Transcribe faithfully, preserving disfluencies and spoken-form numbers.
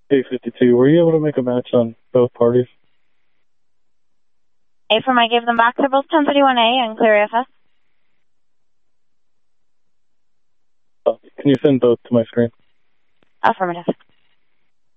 A fifty-two, were you able to make a match on both parties? Affirm, I gave them back. They're both ten thirty-one A and clear A F S. Uh, can you send both to my screen? Affirmative.